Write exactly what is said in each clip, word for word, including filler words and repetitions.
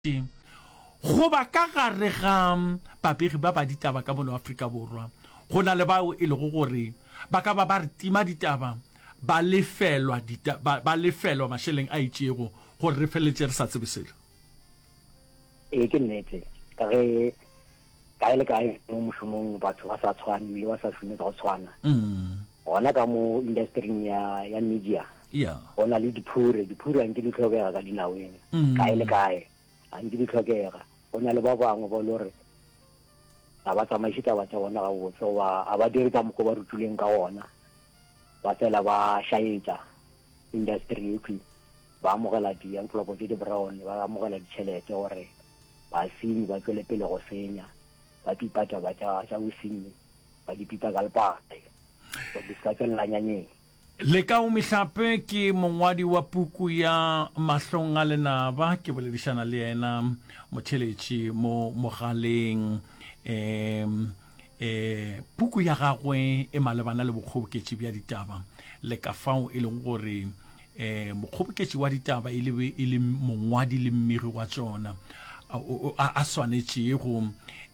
go ba ka gare ga babegi ba ba ditaba ka mono Afrika Borwa go na le bao e le go gore ba ka ba ba re tima ditaba ba lefelwa ditaba ba lefelwa masheleng a itšego gore re feletse re sa tsebeselo e ke nnete ka ge ka ile ka mo moshomong batho ba sa tshwane le ba sa tshwane go tshwana mm ona ka mo industry ya ya media yeah ona le diphure diphure ang ke di tlhokega ka dinaweng ka ile kae ang di tlhokega ona le ba bangwe ba lore ba ba tsamaisitse ba tsona ga go so ba a ba dire ka mo go ba rutuleng ka ona ba tsela ba shaitsa industry e ba mogela di employment di brown ba mogela di chelete gore ba sini ba tswele pele go senya ba pipata ba tsa tsa usini ba dipita galpate ba diskateng la nyanye le ka o mihlape ke mongwadi wa puku ya mahlong a lenaba ke boledishana le ena motheletši mo mogaleng em eh puku ya gagwe e malebana le bokgoboketši bja ditaba le ka fao e leng gore eh mokgoboketši wa ditaba e le e le mongwadi le mmiri wa tsona a swanetše go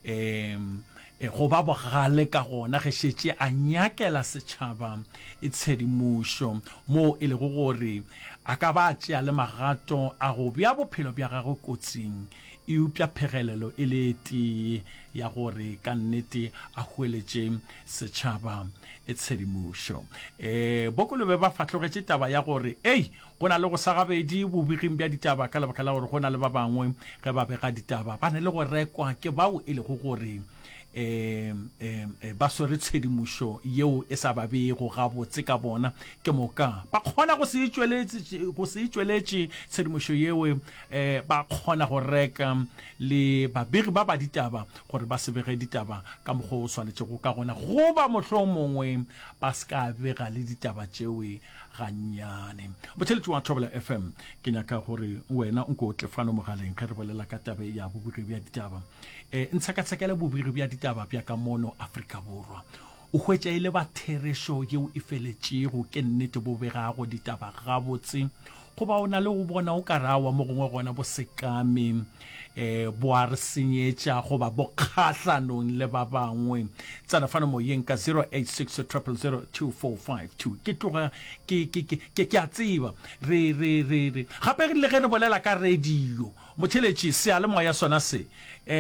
em e go ba bogale ka gona ge šetše a nyakela setšhaba e tshedimušo mo e le go gore a ka ba tšea le magato a go bja bophelo bja gagwe kotsing e upša phegelelo e le tee ya gore ka nnete a hueletše setšhaba e tshedimušo um bokolobe ba fatlhogetše taba ya gore ei go na le go sa gabedi bobeging bja ditaba ka lebaka la gore go na le ba bangwe ge ba bega ditaba ba ne le go rekwa ke bao e le go gore eh eh ba swere tshedimušo yeo e sa ba bego ga botse ka bona ke moka ba kgona go se itšweletše go se itšweletše tshedimušo yeo eh ba kgona go reka le babegi ba ba ditaba gore ba se bege ditaba ka mogo o swanetše go ka gona go ba mohlong mongwe ba ska bega le ditaba tšeo ga nnyane botheletši wa Thobela F M ke nyaka gore wena o nko tlefano mogaleng ka re bolela ka taba ya bobegi bja ditaba eh ntshakatshakela bobegi bja ditaba bja ka mono Afrika Borwa o hwetša ile ba theresho yeo e feletšego ke nnete bo begago ditaba ga botse go ba ona le go bona o ka rawa mo gongwe gona bo sekame eh bo a re senyetša go ba bo kgahlanong le ba bangwe tsana fana mo yeng ka zero eight six zero zero zero two four five two ke tloga ke ke ke ke a tseba re re re re gape re le ge re bolela ka radio motheletši se a le moya sona se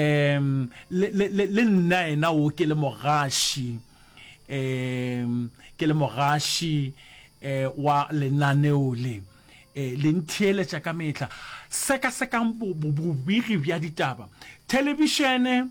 em le le le nna ena o ke le mogaši em ke le mogaši eh wa lenaneo le le ntheeletša ka metla seka sekang bobegi bja ditaba televishene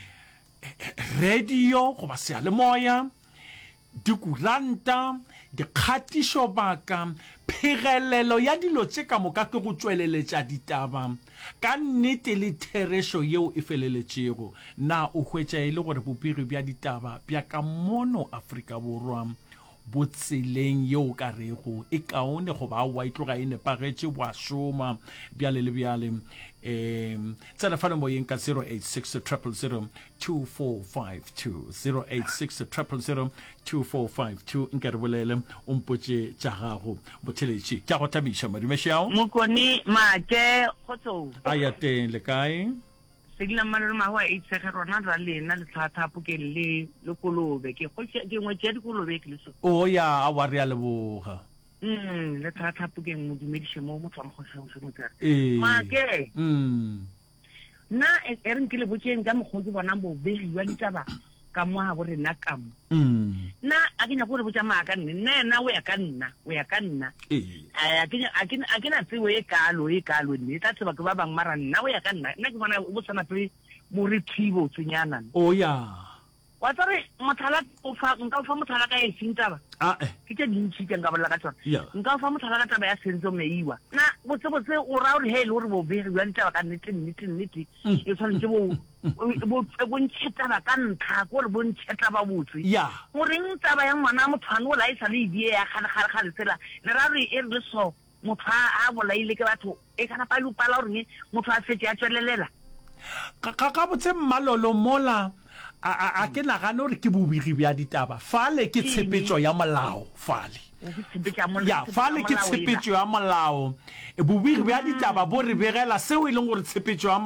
radio go ba seyalemoya dikuranta dikgatišo baka phegelelo ya dilo tše ka moka ke go tšweleletša ditaba ka nnete le theresho yeo e feleletšego na o hwetša e le gore bobegi bja ditaba bja ka mono Afrika Borwa botseleng yeo ka rego e kaone go ba wa itloga e nepagetše wa šoma bjale le bjale um tsena fana mo yeng ka zero eight six zero zero two four five two zero eight six zero zero two four five two nke re bolele o mpotše tša gago botheletši ke a go tabiša madumešao mokoni make kgotso a ya teng le kae segila malolo mahwa e tsege rona ra lena le tlhathapo ke le le kolobe ke go ke ngwe tše di kolobe ke le so o ya a wa re a leboga mm le tlhathapo ke mo dumediše mo mo tsamo go se se mo tsere eh make mm na e re nke le botšeng ka mo go ke bona bo begi wa ditaba ka mo ha bore na ka mo mm na a ke nya go re botša maaka nne nna na o ya ka nna o ya ka nna eh a ke a ke a ke na tsebo e kalo e kalo nne tla tseba ke ba bang mara nna o ya ka nna nna ke bona o botsana pe mo re thibo tsenyana o ya wa tsare mothala o fa nka fa mothala ka e sintaba a eh ke tše dintši ke nka bolela ka tsona yeah nka fa mothala ka taba ya senzo meiwa na botse botse o ra o re hele o re bo begi bja ditaba ka nnete nnete nnete e tshwanetse bo bo bontšhetaba ka ntlha ko re bontšhetaba botse ya goreng taba ya ngwana mothwane o la e sa le idie ya kgale-kgale-kgale tsela le ra re e re le so motho a bolaile ke batho e kana pa lupala gore motho a fetse a tswelelela ka ka botse mmalolo mola a a ke nagane gore ke bobegi bja ditaba fale ke tshepetšo ya molao fale ya fa le ke tshepetšo ya molao e bobedi bja ditaba bo re begela seo e leng gore tshepetšo ya